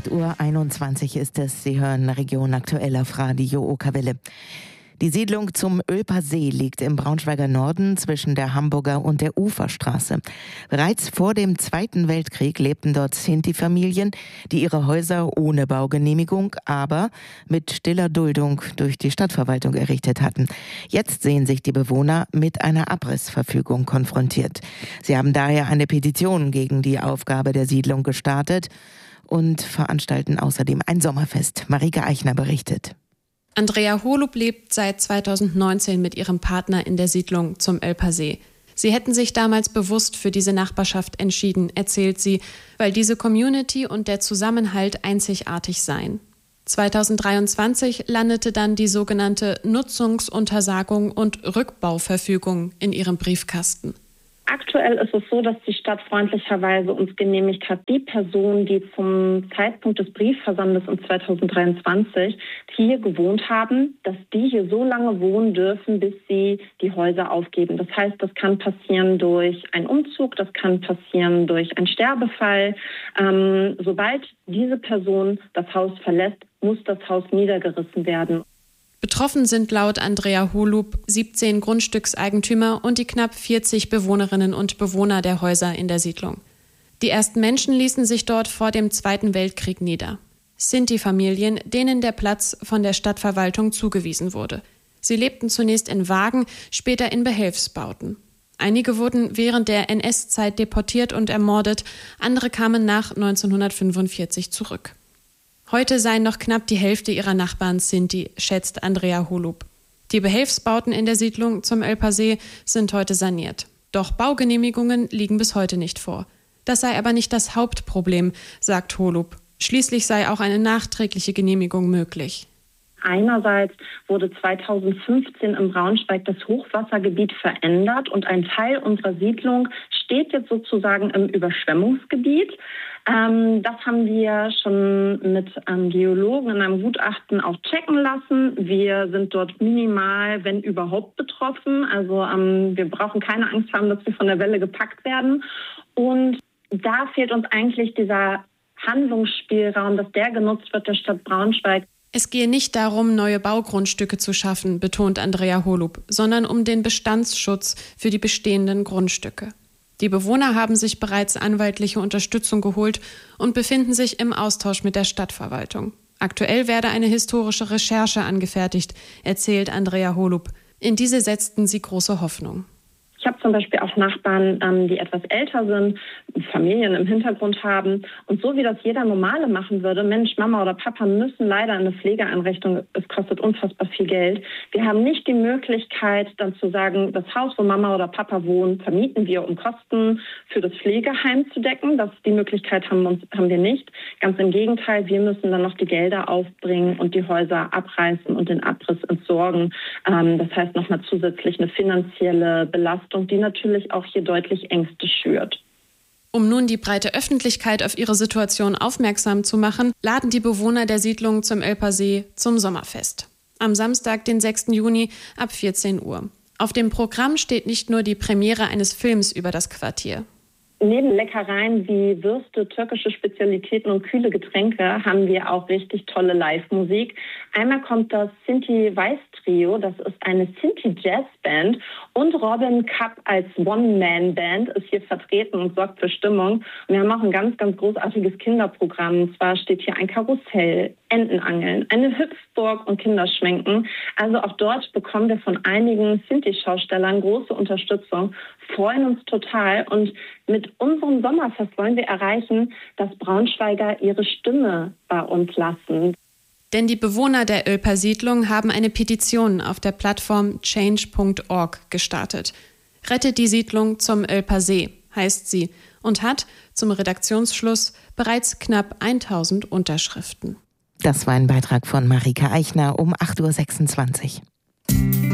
8:21 Uhr ist es. Sie hören Region Aktuell auf Radio Okawelle. Die Siedlung zum Ölper See liegt im Braunschweiger Norden zwischen der Hamburger und der Uferstraße. Bereits vor dem Zweiten Weltkrieg lebten dort Sinti-Familien, die ihre Häuser ohne Baugenehmigung, aber mit stiller Duldung durch die Stadtverwaltung errichtet hatten. Jetzt sehen sich die Bewohner mit einer Abrissverfügung konfrontiert. Sie haben daher eine Petition gegen die Aufgabe der Siedlung gestartet und veranstalten außerdem ein Sommerfest. Marike Eichner berichtet. Andrea Holub lebt seit 2019 mit ihrem Partner in der Siedlung zum Ölper See. Sie hätten sich damals bewusst für diese Nachbarschaft entschieden, erzählt sie, weil diese Community und der Zusammenhalt einzigartig seien. 2023 landete dann die sogenannte Nutzungsuntersagung und Rückbauverfügung in ihrem Briefkasten. Aktuell ist es so, dass die Stadt freundlicherweise uns genehmigt hat, die Personen, die zum Zeitpunkt des Briefversandes in 2023 hier gewohnt haben, dass die hier so lange wohnen dürfen, bis sie die Häuser aufgeben. Das heißt, das kann passieren durch einen Umzug, das kann passieren durch einen Sterbefall. Sobald diese Person das Haus verlässt, muss das Haus niedergerissen werden. Betroffen sind laut Andrea Holub 17 Grundstückseigentümer und die knapp 40 Bewohnerinnen und Bewohner der Häuser in der Siedlung. Die ersten Menschen ließen sich dort vor dem Zweiten Weltkrieg nieder. Sinti-Familien, denen der Platz von der Stadtverwaltung zugewiesen wurde. Sie lebten zunächst in Wagen, später in Behelfsbauten. Einige wurden während der NS-Zeit deportiert und ermordet, andere kamen nach 1945 zurück. Heute seien noch knapp die Hälfte ihrer Nachbarn Sinti, schätzt Andrea Holub. Die Behelfsbauten in der Siedlung zum Ölper See sind heute saniert. Doch Baugenehmigungen liegen bis heute nicht vor. Das sei aber nicht das Hauptproblem, sagt Holub. Schließlich sei auch eine nachträgliche Genehmigung möglich. Einerseits wurde 2015 im Braunschweig das Hochwassergebiet verändert und ein Teil unserer Siedlung steht jetzt sozusagen im Überschwemmungsgebiet. Das haben wir schon mit Geologen in einem Gutachten auch checken lassen. Wir sind dort minimal, wenn überhaupt, betroffen. Also wir brauchen keine Angst haben, dass wir von der Welle gepackt werden. Und da fehlt uns eigentlich dieser Handlungsspielraum, dass der genutzt wird der Stadt Braunschweig. Es gehe nicht darum, neue Baugrundstücke zu schaffen, betont Andrea Holub, sondern um den Bestandsschutz für die bestehenden Grundstücke. Die Bewohner haben sich bereits anwaltliche Unterstützung geholt und befinden sich im Austausch mit der Stadtverwaltung. Aktuell werde eine historische Recherche angefertigt, erzählt Andrea Holub. In diese setzten sie große Hoffnung. Ich habe zum Beispiel auch Nachbarn, die etwas älter sind, Familien im Hintergrund haben. Und so wie das jeder Normale machen würde, Mensch, Mama oder Papa müssen leider in eine Pflegeeinrichtung, es kostet unfassbar viel Geld. Wir haben nicht die Möglichkeit, dann zu sagen, das Haus, wo Mama oder Papa wohnen, vermieten wir, um Kosten für das Pflegeheim zu decken. Die Möglichkeit haben wir nicht. Ganz im Gegenteil, wir müssen dann noch die Gelder aufbringen und die Häuser abreißen und den Abriss entsorgen. Das heißt nochmal zusätzlich eine finanzielle Belastung, die natürlich auch hier deutlich Ängste schürt. Um nun die breite Öffentlichkeit auf ihre Situation aufmerksam zu machen, laden die Bewohner der Siedlung zum Ölper See zum Sommerfest. Am Samstag, den 6. Juni ab 14 Uhr. Auf dem Programm steht nicht nur die Premiere eines Films über das Quartier. Neben Leckereien wie Würste, türkische Spezialitäten und kühle Getränke haben wir auch richtig tolle Live-Musik. Einmal kommt das Sinti Weiß Trio, das ist eine Sinti Jazz Band, und Robin Kapp als One-Man-Band ist hier vertreten und sorgt für Stimmung. Und wir haben auch ein ganz, ganz großartiges Kinderprogramm. Und zwar steht hier ein Karussell, Entenangeln, eine Hüpfburg und Kinderschwenken. Also auch dort bekommen wir von einigen Sinti-Schaustellern große Unterstützung, freuen uns total. Und mit unserem Sommerfest wollen wir erreichen, dass Braunschweiger ihre Stimme bei uns lassen. Denn die Bewohner der Ölper Siedlung haben eine Petition auf der Plattform change.org gestartet. Rettet die Siedlung zum Ölper See, heißt sie, und hat zum Redaktionsschluss bereits knapp 1000 Unterschriften. Das war ein Beitrag von Marike Eichner um 8:26 Uhr.